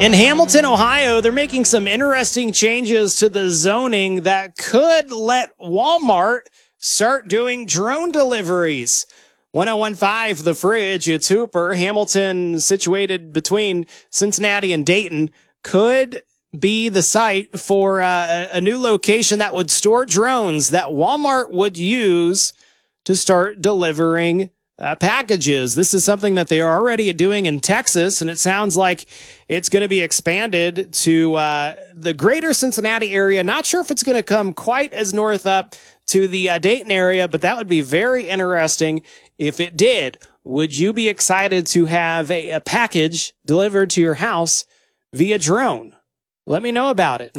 In Hamilton, Ohio, they're making some interesting changes to the zoning that could let Walmart start doing drone deliveries. 1015 The Fridge, it's Hooper. Hamilton, situated between Cincinnati and Dayton, could be the site for a new location that would store drones that Walmart would use to start delivering packages. This is something that they are already doing in Texas, and it sounds like it's going to be expanded to the greater Cincinnati area. Not sure if it's going to come quite as north up to the Dayton area, but that would be very interesting if it did. Would you be excited to have a package delivered to your house via drone? Let me know about it.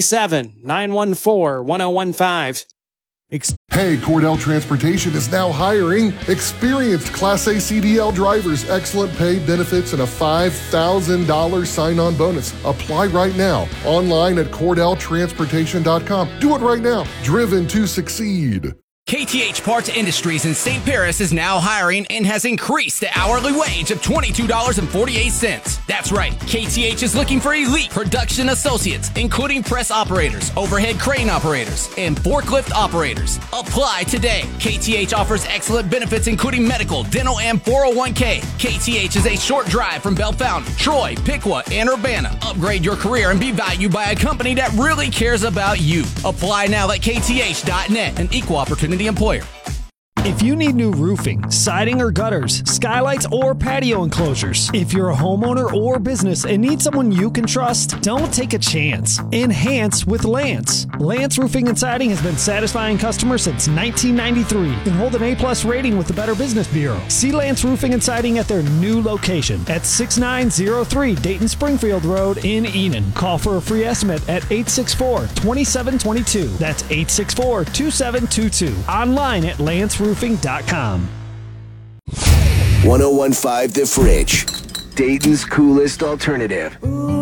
937-914-1015. Hey, Cordell Transportation is now hiring experienced Class A CDL drivers, excellent pay, benefits, and a $5,000 sign-on bonus. Apply right now. Online at CordellTransportation.com. Do it right now. Driven to succeed. KTH Parts Industries in St. Paris is now hiring and has increased the hourly wage of $22.48. That's right, KTH is looking for elite production associates, including press operators, overhead crane operators, and forklift operators. Apply today. KTH offers excellent benefits, including medical, dental, and 401k. KTH is a short drive from Bellefonte, Troy, Piqua, and Urbana. Upgrade your career and be valued by a company that really cares about you. Apply now at kth.net, an equal opportunity employer. If you need new roofing, siding or gutters, skylights or patio enclosures, if you're a homeowner or business and need someone you can trust, don't take a chance. Enhance with Lance. Lance Roofing and Siding has been satisfying customers since 1993 and hold an A+ rating with the Better Business Bureau. See Lance Roofing and Siding at their new location at 6903 Dayton Springfield Road in Enon. Call for a free estimate at 864-2722. That's 864-2722. Online at lanceroofing.com. 1015 The Fridge, Dayton's coolest alternative.